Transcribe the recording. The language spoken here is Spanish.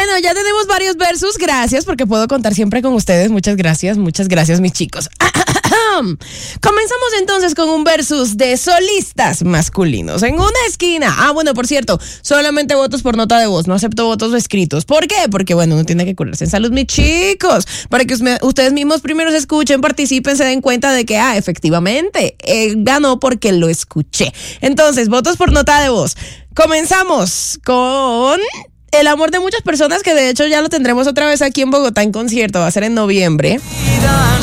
Bueno, ya tenemos varios versus. Gracias, porque puedo contar siempre con ustedes. Muchas gracias, mis chicos. Comenzamos entonces con un versus de solistas masculinos. En una esquina. Bueno, por cierto, solamente votos por nota de voz. No acepto votos escritos. ¿Por qué? Porque, bueno, uno tiene que curarse en salud, mis chicos. Para que ustedes mismos primero se escuchen, participen, se den cuenta de que, efectivamente, él ganó porque lo escuché. Entonces, votos por nota de voz. Comenzamos con el amor de muchas personas, que de hecho ya lo tendremos otra vez aquí en Bogotá en concierto. Va a ser en noviembre.